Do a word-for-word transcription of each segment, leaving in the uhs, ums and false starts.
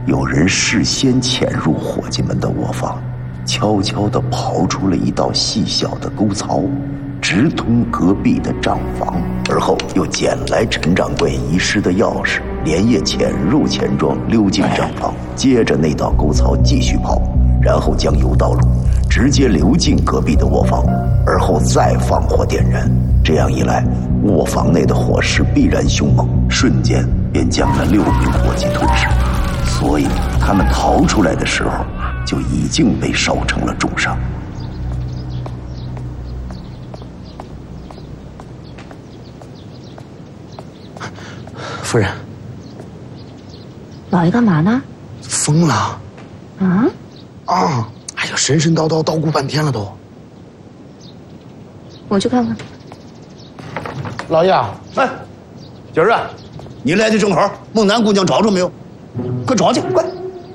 有人事先潜入伙计们的窝房，悄悄地刨出了一道细小的沟槽，直通隔壁的账房，而后又捡来陈掌柜遗失的钥匙，连夜潜入钱庄，溜进账房，接着那道沟槽继续刨，然后将油道路直接流进隔壁的卧房，而后再放火点燃。这样一来，卧房内的火势必然凶猛，瞬间便将那六名伙计吞噬。所以他们逃出来的时候，就已经被烧成了重伤。 夫人， 老爷干嘛呢？ 疯了！ 啊？ 啊！哎呀，神神叨叨叨咕半天了都。 我去看看。 老爷， 哎，今儿啊，你来的正好，孟楠姑娘找着没有？快找去，快！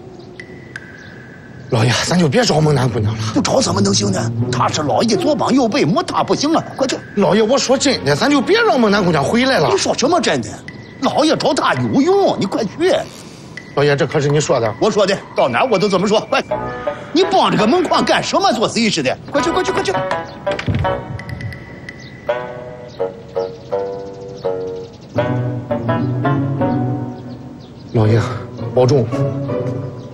老爷，咱就别找孟楠姑娘了。 不找怎么能行呢？她是老爷左膀右臂，没她不行啊！快去！ 老爷，我说真的，咱就别让孟楠姑娘回来了。 你说什么真的？老爷找她有用，你快去！ 老爷，这可是你说的。 我说的，到哪我都这么说。快，你帮这个门框干什么？做贼似的！快去，快去，快去！ 老爷，保重。